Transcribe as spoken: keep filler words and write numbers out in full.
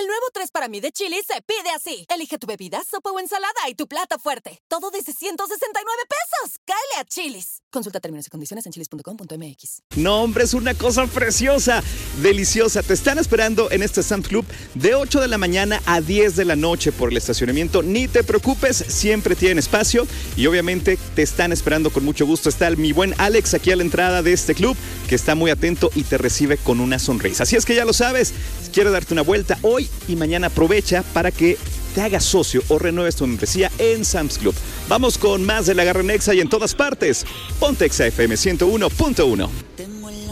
El nuevo tres para mí de Chili's se pide así. Elige tu bebida, sopa o ensalada y tu plato fuerte. Todo desde ciento sesenta y nueve pesos. ¡Cáele a Chili's! Consulta términos y condiciones en chilis punto com punto m x. No, hombre, es una cosa preciosa, deliciosa. Te están esperando en este Sam's Club de ocho de la mañana a diez de la noche por el estacionamiento. Ni te preocupes, siempre tienen espacio y obviamente te están esperando con mucho gusto. Está mi buen Alex aquí a la entrada de este club que está muy atento y te recibe con una sonrisa. Así es que ya lo sabes, si quieres darte una vuelta hoy y mañana, aprovecha para que te hagas socio o renueves tu membresía en Sam's Club. Vamos con más de La Garra en Exa y en todas partes. Ponte Exa F M ciento uno punto uno.